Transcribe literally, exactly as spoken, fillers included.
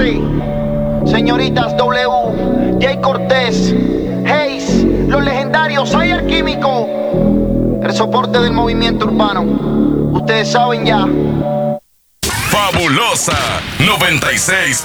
Mase, señoritas W, Jay Cortés, Hayes, los legendarios, Ayer Químico, el soporte del movimiento urbano. Ustedes saben ya. Fabulosa noventa y seis